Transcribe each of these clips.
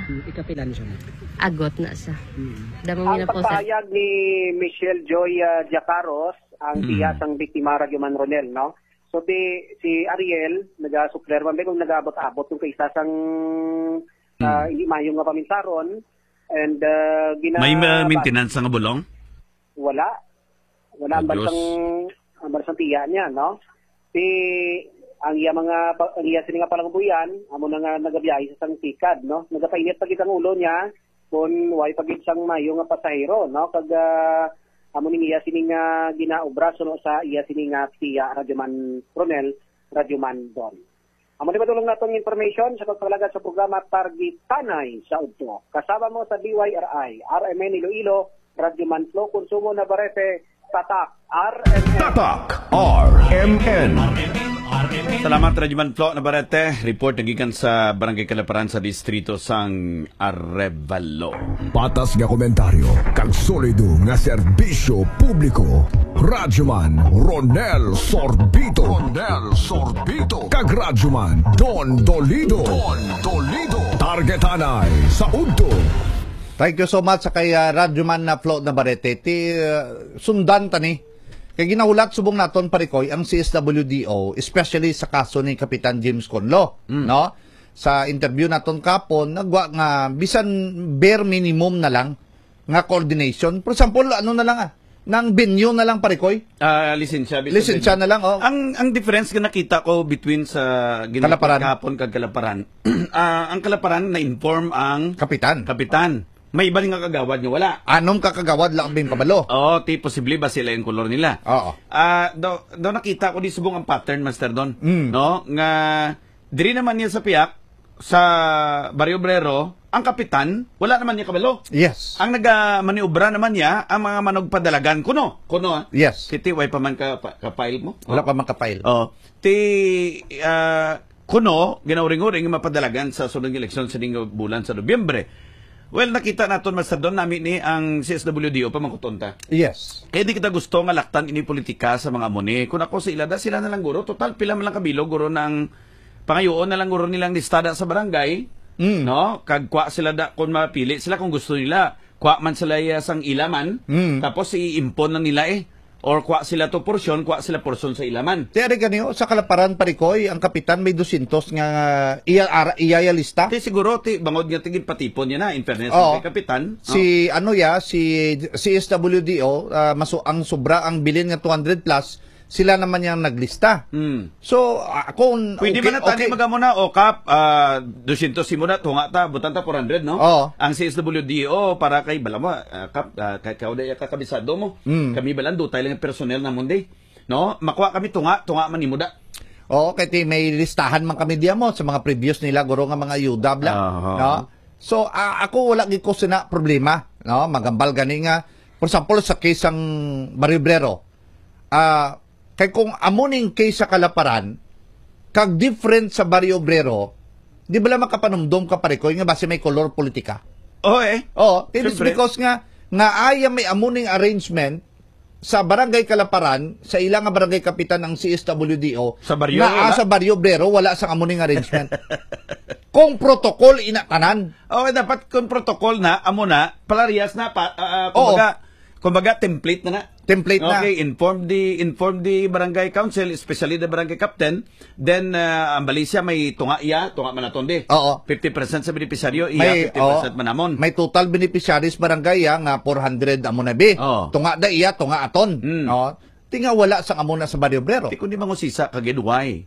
Ikapilan siya na. Agot na siya. Damang Ang yun na po sa... pagpahayag ni Michelle Joy Jacaros, ang tiya sang biktima Ragyuman Ronel, no? So si Ariel, naga-supler man kung nag-abot-abot kung kaisa sang hindi mayong nga paminsaron, and may maintenance nga bulong? Wala ang bansang tiya niya, no? Ang iya sini nga palang buyan, amo na nga nagabiyahe sa sang tikad, no? Nagapainit pagit ang ulo niya, kung way pagit sang mayo nga pasahero, no? Kag amo ning iya sini nga ginaobra no sa iya sini nga tiya Ragyuman Ronel, Ragyuman Don. Amo di matulong natong information sa pagpalagad sa programa Targitanay sa Udto. Kasama mo sa DYRI, RMN Iloilo, Ragyuman Flow Konsumo Navarrete, Tatak RMN. Tatak RMN. Salamat Ragyuman Flow Navarrete. Report nagikan sa Barangay Kalaparan sa distrito sang Arevalo. Patas nga komentaryo kag solido nga serbisyo publiko. Ragyuman Ronel Sorbito. Kag Ragyuman Don Dolido. Targetanay sa Udto. Thank you so much sa kay Ragyuman na Flow Navarrete. Sundan tani. Kaya ginahulat subong naton parikoy ang CSWDO, especially sa kaso ni Kapitan James Conlo, no? Sa interview naton kapon, nagwa nga bisan bare minimum na lang nga coordination. For example, ano na lang nang venue na lang parikoy. Lisensya na lang, oh. Ang difference nga nakita ko between sa Kalaparan kahapon kag Kalaparan. Ang Kalaparan na-inform ang Kapitan. May iba nga kagawad niya, wala. Anong kakagawad lang bin pabalo? Posible ba sila yung color nila? Oo. Do nakita ko di subong ang pattern, Master Don. No? Nga, diri naman niya sa piyak, sa Barrio Obrero, ang kapitan, wala naman niya kabalo. Yes. Ang nag-maniobra naman niya, ang mga manugpadalagan, kuno. Yes. Kiti, way pa man ka-file mo? Wala pa man ka-file. Kuno, ginauring-uring mapadalagan sa sunod eleksyon sa bulan sa Nobyembre. Well, nakita naton Master Don namin ni ang CSWDO pa mangkutonta. Yes. Kaya di kita gusto nga laktan ini politika sa mga amoni. Kung ako sa ilada, sila na lang guro. Total, pila man lang kabilo, guro ng pangayoon na lang guro nilang listada sa barangay. No? Kagkwa sila da, kung mapili sila kung gusto nila. Kwa man sila sang ilaman. Tapos i-impon na nila Or kwa sila to porsyon, kwa sila porsyon sa ilaman. Tiyari ganyo, sa Kalaparan parikoy, ang kapitan may 200 nga iya lista. Siguro, bangod nga tigid patipon niya na, in fairness kay kapitan. Si CSWDO, ang sobra, ang bilin nga 200 plus, sila naman yung naglista. So, kung... Pwede man na tani magamuna, Kap, 200 muna, tunga ta, butan ta 400, no? Ang CSWDO, para kay Balama, Kap, kay kauday kakabisado mo, kami balan, dutay lang yung personnel na mundi. No? Makuha kami tunga man imuda. Kaya may listahan man kami diya mo sa mga previous nila, guro nga mga UW lang. No? So, ako wala giko sina problema. No? Magambal gani nga. For example, sa case ang Barrio Obrero, kay kung amuning case sa Kalaparan, kag different sa Barrio Obrero, di ba lang makapanumdom ka parikoy nga base may color politika? It is because nga aya may amuning arrangement sa Barangay Kalaparan, sa ilang nga barangay kapitan ng CSWDO, sa Barrio, sa Barrio Obrero, wala sang amuning arrangement. Kung protocol inatanan. Dapat kung protocol na, amo na, palarias na, kumbaga template na. Okay, inform the barangay council, especially the barangay captain. Then ang balisya may tunga man naton di. 50% sa benepisaryo, 50% manamon. May total beneficiaries barangay nga 400 amo na bi. Tunga da tunga aton. Tinga wala sang amo na sa Barrio Obrero. Kundi mangusisa kagedway.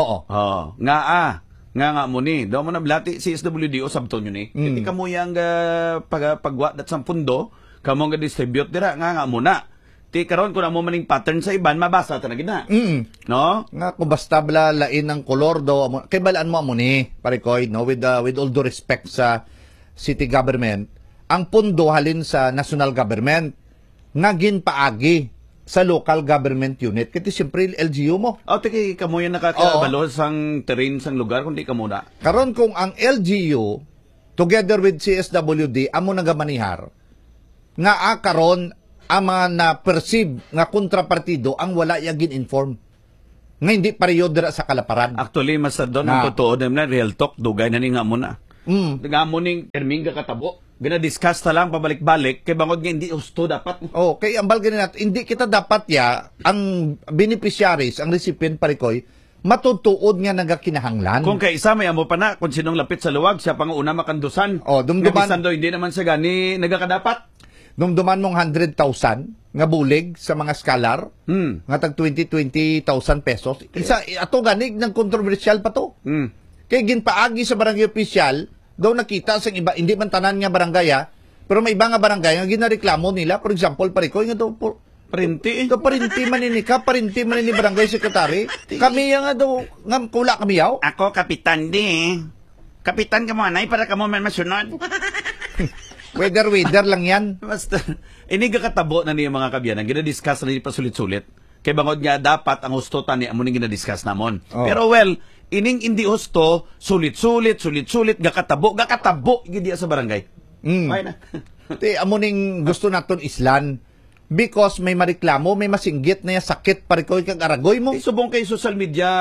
Nga mo ni. Daw mo na blati si SWDO sabton yun Hindi ka mo yung pagwa dat sa pundo, kamo nga distribute dira nga muna. Ti karon kun amo maning pattern sa iban mabasa ta na gina. No? Nga kung basta bala lain ng kolor do kay balaan mo ni parikoy no with all due respect sa city government, ang pundo halin sa national government nga ginpaagi sa local government unit kiti siyempre LGU mo. Tiki kamo yan nakakabalo sang terrain sang lugar kundi kamo na. Karon kung ang LGU together with CSWD amo nagamanihar nga karon ang mga na-perceive nga kontrapartido ang wala yagin inform. Nga hindi pareho dira sa Kalaparan. Actually, Master Don, ang totoo na real talk, dugay na ni nga muna. Nga mo ning terming katabo. Gina-discuss ta lang pabalik-balik kay bangod nga hindi husto dapat. Oh, kay ambal ganin natin, hindi kita dapat ang beneficiaries, ang recipient parikoy, matutuod nga nagakinahanglan. Kung kay isa may amo pa na kung sinong lapit sa luwag siya pang una makandusan. Oh, dumduman hindi naman sa gani nagakadapat. Dumduman mong 100,000 nga bulig sa mga scholar, nga tag 20,000 pesos. Isa ato ganig ng kontrobersyal pa to. Kay ginpaagi sa barangay official, daw nakita sa iba, hindi man tanan nga barangay pero may iba nga barangay nga ginareklamo nila, for example, parikoy nga daw Parinti. Parinti man ni barangay secretary. Kami nga daw, nga kula kami yaw. Ako kapitan Kapitan ka mo anay para ka mo man masunod. Weather lang yan. Basta, iniga katabo na niya mga kabyanan, gina-discuss na niya pa sulit-sulit. Kay bangod nga dapat ang husto tani amo ning gina-discuss namon. Pero well, ining hindi husto, sulit-sulit, gakatabo, gidi sa barangay. Ay na. Amo ning gusto naton islan. Because may mareklamo, may masinggit na sakit parikoy kag aragoy mo. Subong kay social media,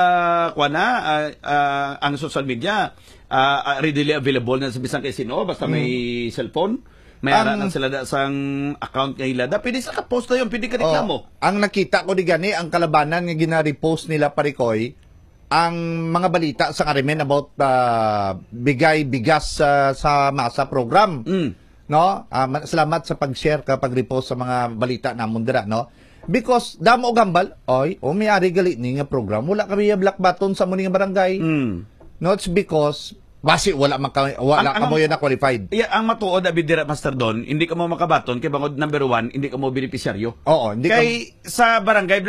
ang social media, readily available na sa bisang kay sino, basta may cellphone. May ara na sila sang account nga ilada. Pwede sa ka-post na yun, pwede ka reklamo. Ang nakita ko di gani, ang kalabanan nga gina-repost nila parikoy, ang mga balita sa Karimen about bigay bigas sa masa program. No? Salamat sa pag-share kapag repost sa mga balita namon dira, no? Because damo gambal, may ari gali ni nga program, wala kami black button sa muni nga barangay. No, it's because basi wala kamo na qualified. Ang matuod abi dira Master Don, hindi ka mo makabaton kay bangod number 1, hindi ka mo beneficiaryo. Oo, hindi kay sa barangay